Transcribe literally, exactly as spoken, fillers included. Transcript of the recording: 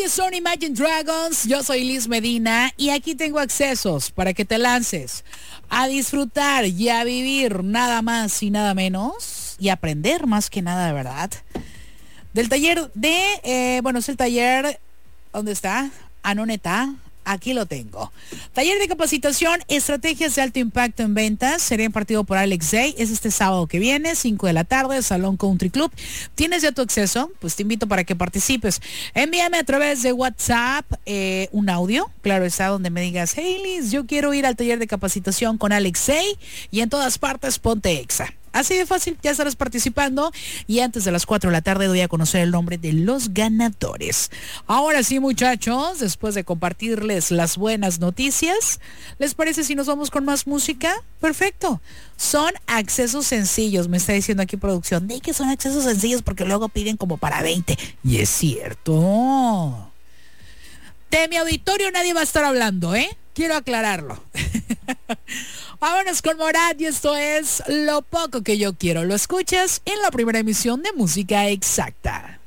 Ellos son Imagine Dragons, yo soy Liz Medina y aquí tengo accesos para que te lances a disfrutar y a vivir nada más y nada menos y aprender más que nada, de verdad, del taller de, eh, bueno, es el taller, ¿dónde está? Anoneta. Aquí lo tengo. Taller de capacitación, estrategias de alto impacto en ventas. Será impartido por Alex Day. Es este sábado que viene, cinco de la tarde, Salón Country Club. ¿Tienes ya tu acceso? Pues te invito para que participes. Envíame a través de WhatsApp eh, un audio. Claro está, donde me digas, hey Liz, yo quiero ir al taller de capacitación con Alex Day. Y en todas partes ponte Exa. Así de fácil, ya estarás participando y antes de las cuatro de la tarde doy a conocer el nombre de los ganadores. Ahora sí, muchachos, después de compartirles las buenas noticias, ¿les parece si nos vamos con más música? Perfecto. Son accesos sencillos, me está diciendo aquí producción, de que son accesos sencillos porque luego piden como para veinte. Y es cierto. De mi auditorio nadie va a estar hablando, ¿eh? Quiero aclararlo. Vámonos con Morat y esto es Lo Poco Que Yo Quiero. Lo escuchas en la primera emisión de Música Exacta.